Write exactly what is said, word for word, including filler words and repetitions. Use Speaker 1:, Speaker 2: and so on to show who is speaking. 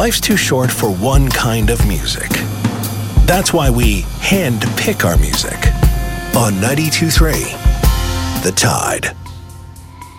Speaker 1: life's too short for one kind of music. That's why we hand pick our music on ninety-two point three The Tide.